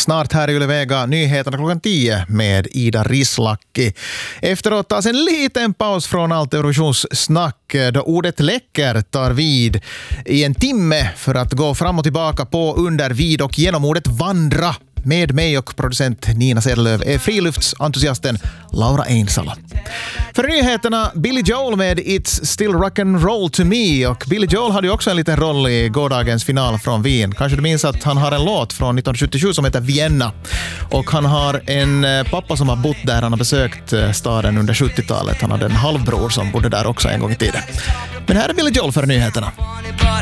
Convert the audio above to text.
Snart här i Yle-Vega nyheterna klockan 10 med Ida Rislacki. Efteråt tas en liten paus från allt Eurovisionssnack då ordet läcker tar vid i en timme för att gå fram och tillbaka på, under, vid och genom ordet vandra. Med mig och producent Nina Sedelöv är friluftsentusiasten Laura Einsala. För nyheterna Billy Joel med It's Still Rock and Roll to Me. Och Billy Joel hade ju också en liten roll i gårdagens final från Wien. Kanske du minns att han har en låt från 1977 som heter Vienna. Och han har en pappa som har bott där. Han har besökt staden under 70-talet. Han hade en halvbror som bodde där också en gång i tiden. Men här är Billy Joel för nyheterna.